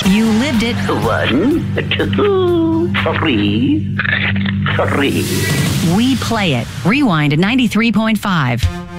You lived it. 1, 2, 3. We play it. Rewind at 93.5.